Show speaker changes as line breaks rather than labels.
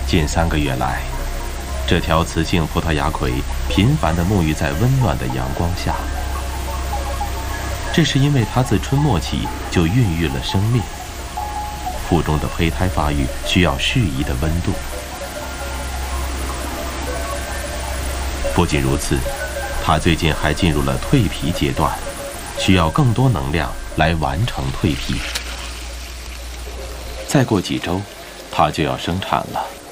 近3个月来，这条雌性葡萄牙葵频繁地沐浴在温暖的阳光下。这是因为它自春末起就孕育了生命，腹中的胚胎发育需要适宜的温度。不仅如此，它最近还进入了蜕皮阶段，需要更多能量来完成蜕皮。再过几周，它就要生产了。